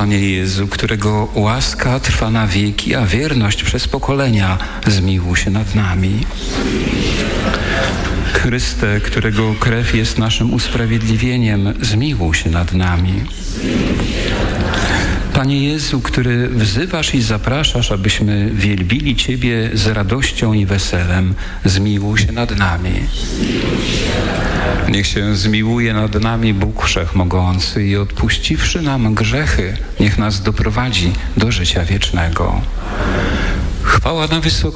Panie Jezu, którego łaska trwa na wieki, a wierność przez pokolenia, zmiłuj się nad nami. Chryste, którego krew jest naszym usprawiedliwieniem, zmiłuj się nad nami. Panie Jezu, który wzywasz i zapraszasz, abyśmy wielbili Ciebie z radością i weselem, zmiłuj się nad nami. Niech się zmiłuje nad nami Bóg Wszechmogący i odpuściwszy nam grzechy, niech nas doprowadzi do życia wiecznego. Chwała na wysokości.